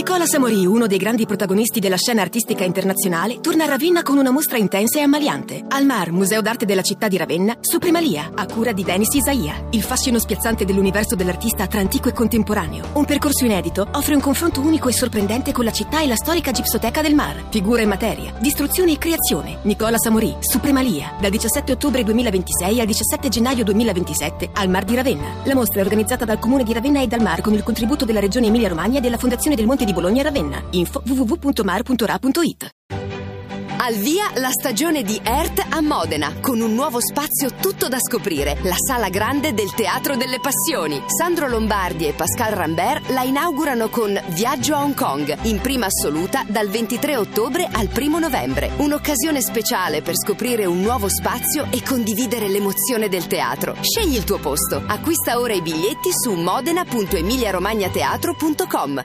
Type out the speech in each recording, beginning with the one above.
Nicola Samori, uno dei grandi protagonisti della scena artistica internazionale, torna a Ravenna con una mostra intensa e ammaliante. Al Mar, Museo d'arte della città di Ravenna, Supremalia, a cura di Denis Isaia. Il fascino spiazzante dell'universo dell'artista tra antico e contemporaneo. Un percorso inedito offre un confronto unico e sorprendente con la città e la storica gipsoteca del Mar. Figura e materia, distruzione e creazione. Nicola Samori, Supremalia, dal 17 ottobre 2026 al 17 gennaio 2027, al Mar di Ravenna. La mostra è organizzata dal Comune di Ravenna e dal Mar con il contributo della Regione Emilia-Romagna e della Fondazione del Monte di Bologna Ravenna. Info www.mar.ra.it. Al via la stagione di Earth a Modena, con un nuovo spazio tutto da scoprire, la Sala Grande del Teatro delle Passioni. Sandro Lombardi e Pascal Rambert la inaugurano con Viaggio a Hong Kong, in prima assoluta dal 23 ottobre al 1 novembre. Un'occasione speciale per scoprire un nuovo spazio e condividere l'emozione del teatro. Scegli il tuo posto. Acquista ora i biglietti su modena.emiliaromagnateatro.com.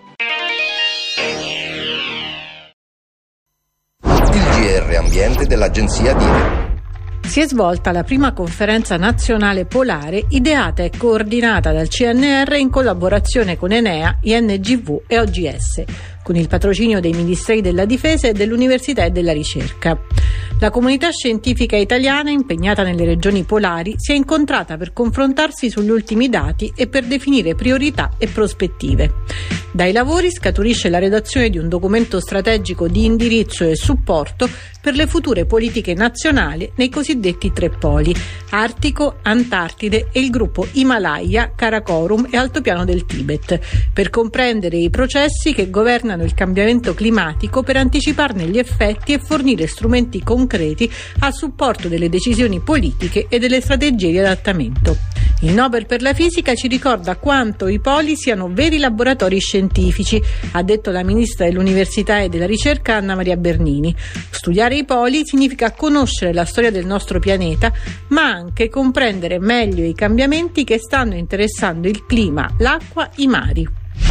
GR Ambiente dell'Agenzia DIRE. Si è svolta la prima conferenza nazionale polare ideata e coordinata dal CNR in collaborazione con Enea, INGV e OGS, con il patrocinio dei Ministeri della Difesa e dell'Università e della Ricerca. La comunità scientifica italiana impegnata nelle regioni polari si è incontrata per confrontarsi sugli ultimi dati e per definire priorità e prospettive. Dai lavori scaturisce la redazione di un documento strategico di indirizzo e supporto per le future politiche nazionali nei cosiddetti tre poli: Artico, Antartide e il gruppo Himalaya, Karakorum e Altopiano del Tibet, per comprendere i processi che governano il cambiamento climatico, per anticiparne gli effetti e fornire strumenti concreti a supporto delle decisioni politiche e delle strategie di adattamento. Il Nobel per la fisica ci ricorda quanto i poli siano veri laboratori scientifici, ha detto la ministra dell'Università e della Ricerca Anna Maria Bernini. Studiare i poli significa conoscere la storia del nostro pianeta, ma anche comprendere meglio i cambiamenti che stanno interessando il clima, l'acqua, i mari.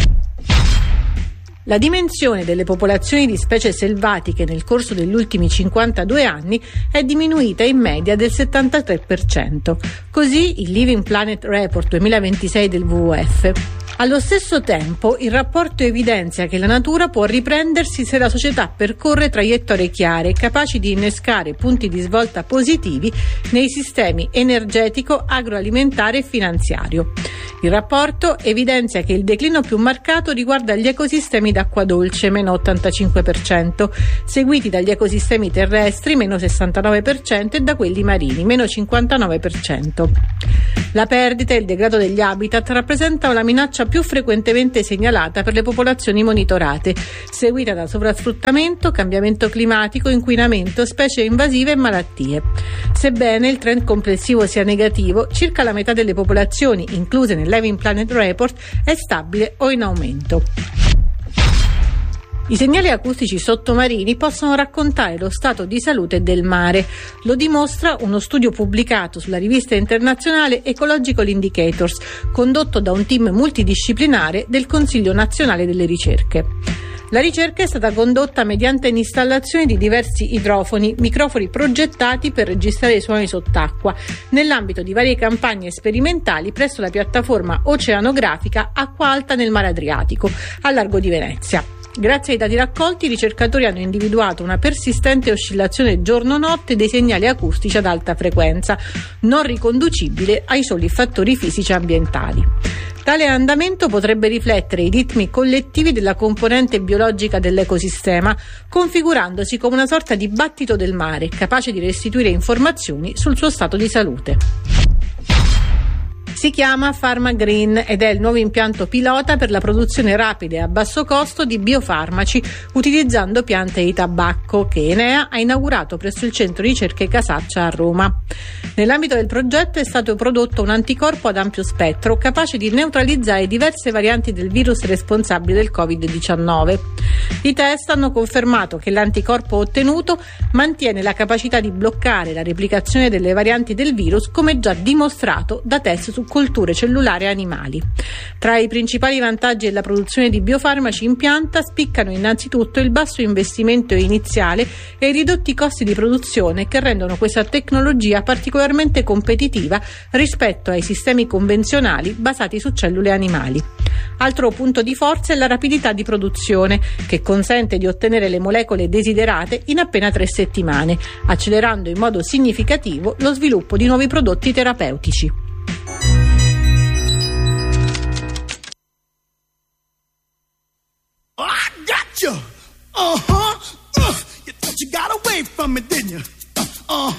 La dimensione delle popolazioni di specie selvatiche nel corso degli ultimi 52 anni è diminuita in media del 73%. Così il Living Planet Report 2026 del WWF. Allo stesso tempo, il rapporto evidenzia che la natura può riprendersi se la società percorre traiettorie chiare, capaci di innescare punti di svolta positivi nei sistemi energetico, agroalimentare e finanziario. Il rapporto evidenzia che il declino più marcato riguarda gli ecosistemi d'acqua dolce, meno 85%, seguiti dagli ecosistemi terrestri, meno 69%, e da quelli marini, meno 59%. La perdita e il degrado degli habitat rappresentano la minaccia più frequentemente segnalata per le popolazioni monitorate, seguita da sovrasfruttamento, cambiamento climatico, inquinamento, specie invasive e malattie. Sebbene il trend complessivo sia negativo, circa la metà delle popolazioni incluse nel Living Planet Report è stabile o in aumento. I segnali acustici sottomarini possono raccontare lo stato di salute del mare. Lo dimostra uno studio pubblicato sulla rivista internazionale Ecological Indicators, condotto da un team multidisciplinare del Consiglio Nazionale delle Ricerche. La ricerca è stata condotta mediante l'installazione di diversi idrofoni, microfoni progettati per registrare i suoni sott'acqua, nell'ambito di varie campagne sperimentali presso la piattaforma oceanografica Acqua Alta nel Mare Adriatico, a largo di Venezia. Grazie ai dati raccolti, i ricercatori hanno individuato una persistente oscillazione giorno-notte dei segnali acustici ad alta frequenza, non riconducibile ai soli fattori fisici ambientali. Tale andamento potrebbe riflettere i ritmi collettivi della componente biologica dell'ecosistema, configurandosi come una sorta di battito del mare, capace di restituire informazioni sul suo stato di salute. Si chiama PharmaGreen ed è il nuovo impianto pilota per la produzione rapida e a basso costo di biofarmaci utilizzando piante di tabacco, che Enea ha inaugurato presso il Centro Ricerche Casaccia a Roma. Nell'ambito del progetto è stato prodotto un anticorpo ad ampio spettro capace di neutralizzare diverse varianti del virus responsabile del Covid-19. I test hanno confermato che l'anticorpo ottenuto mantiene la capacità di bloccare la replicazione delle varianti del virus, come già dimostrato da test su colture cellulari animali. Tra i principali vantaggi della produzione di biofarmaci in pianta spiccano innanzitutto il basso investimento iniziale e i ridotti costi di produzione, che rendono questa tecnologia particolarmente competitiva rispetto ai sistemi convenzionali basati su cellule animali. Altro punto di forza è la rapidità di produzione, che consente di ottenere le molecole desiderate in appena 3 settimane, accelerando in modo significativo lo sviluppo di nuovi prodotti terapeutici. Oh, I got you. You thought you got away from me, didn't you?